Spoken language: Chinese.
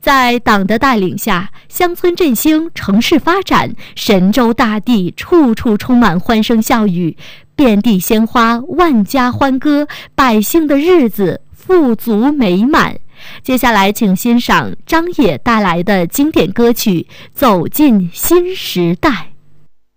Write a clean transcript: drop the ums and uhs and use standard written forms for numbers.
在党的带领下，乡村振兴，城市发展，神州大地处处充满欢声笑语，遍地鲜花，万家欢歌，百姓的日子富足美满。接下来请欣赏张也带来的经典歌曲《走进新时代》。